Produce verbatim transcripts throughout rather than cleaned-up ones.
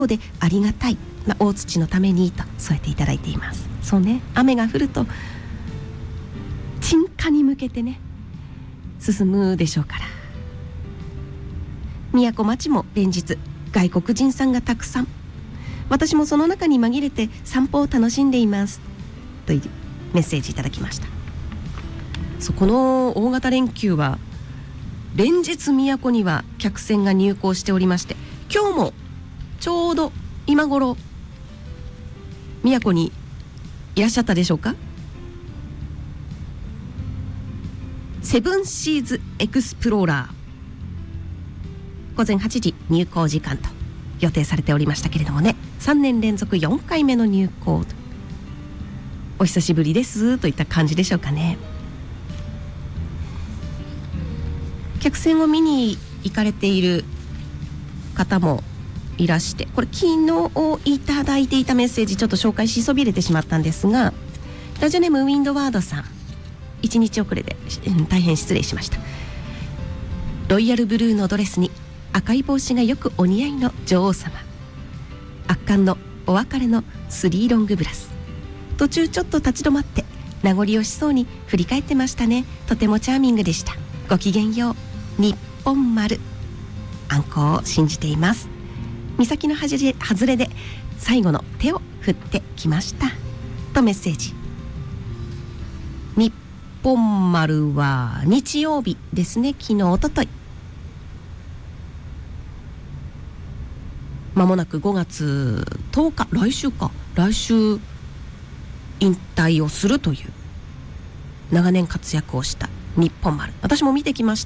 でありがたい、まあ、大土のためにと添えていただいています。そうね、雨が降ると鎮火に向けてね進むでしょうから。宮古町も連日外国人さんがたくさん、私もその中に紛れて散歩を楽しんでいますというメッセージいただきました。そこの大型連休は連日宮古には客船が入港しておりまして、今日もちょうど今頃宮古にいらっしゃったでしょうか。セブンシーズエクスプローラー、午前はちじ入港時間と予定されておりましたけれどもね、さんねん連続よんかいめの入港と、お久しぶりですといった感じでしょうかね。客船を見に行かれている方もいらして、これ昨日いただいていたメッセージちょっと紹介しそびれてしまったんですが、ラジオネームウィンドワードさん、いちにち遅れで大変失礼しました。ロイヤルブルーのドレスに赤い帽子がよくお似合いの女王様、圧巻のお別れのスリーロングブラス、途中ちょっと立ち止まって名残惜しそうに振り返ってましたね。とてもチャーミングでした。ごきげんよう日本丸、あんこを信じています。岬の外れ、外れで最後の手を振ってきましたとメッセージ。日本丸は日曜日ですね、昨日おととい、まもなくごがつとおか、来週か来週引退をするという長年活躍をした日本丸、私も見てきました。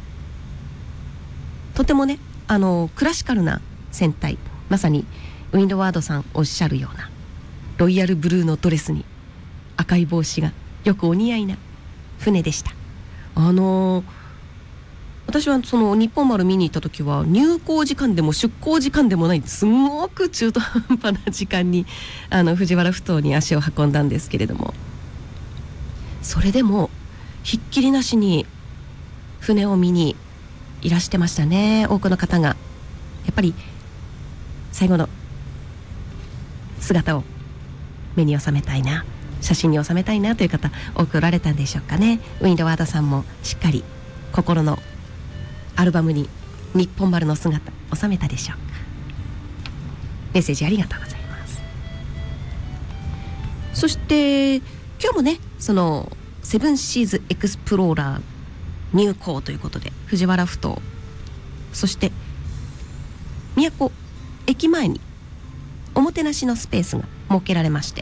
とてもね、あのクラシカルな船体、まさにウィンドワードさんおっしゃるようなロイヤルブルーのドレスに赤い帽子がよくお似合いな船でした。あのー、私はその日本丸見に行った時は入港時間でも出港時間でもない、すごく中途半端な時間にあの藤原ふ頭に足を運んだんですけれども、それでもひっきりなしに船を見にいらしてましたね。多くの方がやっぱり最後の姿を目に収めたいな、写真に収めたいなという方多くおられたんでしょうかね。ウィンドワードさんもしっかり心のアルバムに日本丸の姿収めたでしょうか。メッセージありがとうございます。そして今日もね、そのセブンシーズエクスプローラー入港ということで、藤原ふ頭、そして宮古駅前におもてなしのスペースが設けられまして、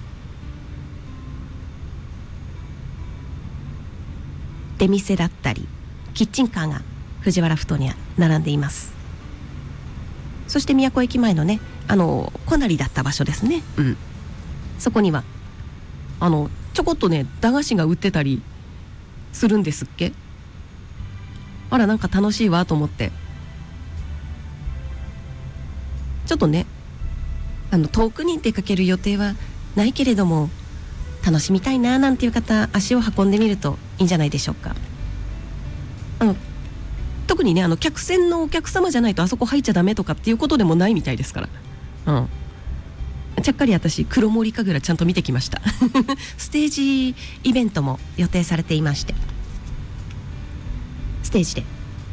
出店だったりキッチンカーが藤原ふ頭には並んでいます。そして宮古駅前のね、あの小なりだった場所ですね、うん、そこにはあのちょこっとね駄菓子が売ってたりするんですっけ。あら、なんか楽しいわと思って、ちょっとねあの遠くに出かける予定はないけれども楽しみたいななんていう方、足を運んでみるといいんじゃないでしょうか。あの特にね、あの客船のお客様じゃないとあそこ入っちゃダメとかっていうことでもないみたいですから、うん、ちゃっかり私黒森神楽ちゃんと見てきましたステージイベントも予定されていまして、ステージで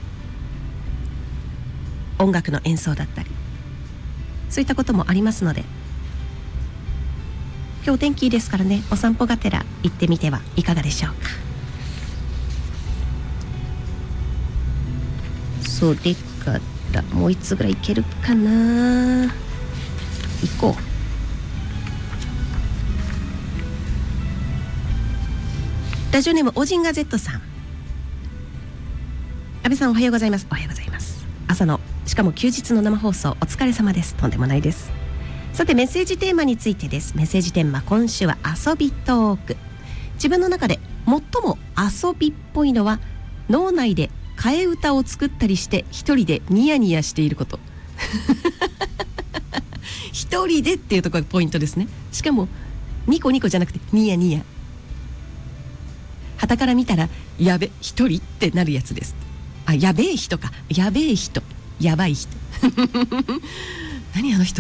音楽の演奏だったりそういったこともありますので、今日天気いいですからね、お散歩がてら行ってみてはいかがでしょうか。それからもう一つぐらいいけるかな。行こう。ラジオネームオジンガ Z さん、安倍さんおはようございます。おはようございます。朝のしかも休日の生放送お疲れ様です。とんでもないです。さてメッセージテーマについてです。メッセージテーマ、今週は遊びトーク。自分の中で最も遊びっぽいのは脳内で替え歌を作ったりして一人でニヤニヤしていること一人でっていうところがポイントですね。しかもニコニコじゃなくてニヤニヤ、傍から見たらやべ一人ってなるやつです。あ、やべえ人か、やべえ人、やばい人何あの人